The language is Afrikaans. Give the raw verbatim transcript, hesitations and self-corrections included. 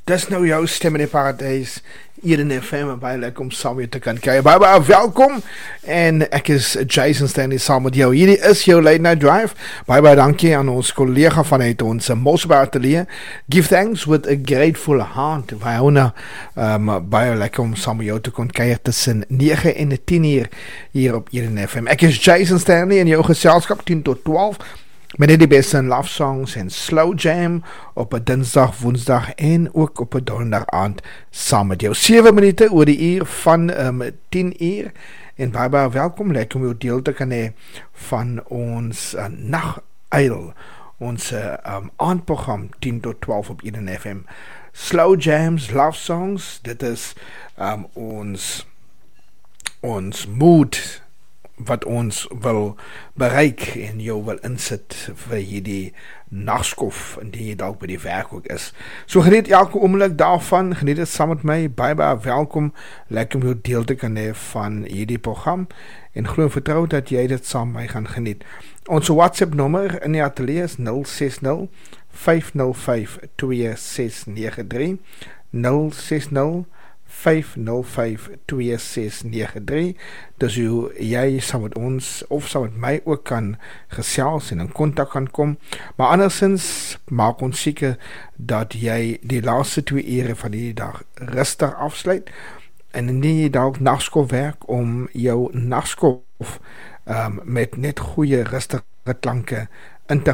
Dis nou jou stem in die paradijs hier in F M en baie lekker om saam met jou te kan kry. Baie baie welkom en ek is Jason Stanley saam met jou. Hierdie is jou Late Night Drive. Baie baie dankie aan ons collega vanuit ons Mosselbaai Atelier. Give thanks with a grateful heart. Baie nou, um, baie lekker om saam met jou te kan kry tussen nege en tien uur hier op hier in F M. Ek is Jason Stanley in jou geselskap tien tot twaalf. Met die beste love songs en slow jam op 'n dinsdag, woensdag en ook op 'n donderdag aand saam met jou. sewe minute oor die uur van um, tien uur en baie baie welkom, lekker om jou deel te kan hê van ons uh, naguil, ons uh, um, aandprogram tien tot twaalf op Eden F M. Slow jams, love songs, dit is um, ons ons mood wat ons wil bereik en jou wil insit vir hierdie nagskof indien jy dalk by die werk ook is. So geniet elke oomblik daarvan, geniet dit saam met my, baie baie welkom, lekker om jou deel te kan hê van hierdie program en glo en vertrou dat jy dit saam met my gaan geniet. Ons WhatsApp nommer in die atelier is nul ses nul, vyf nul vyf, twee ses nege drie, nul ses nul, vyf nul vyf, twee ses nege drie. Dus hoe jy saam met ons of saam met my ook kan gesels en in kontak kan kom. Maar andersins maak ons seker dat jy die laaste twee ure van die dag rustig afsluit en indien jy dalk nagskof werk om jou nagskof um, met net goeie rustige klanke in te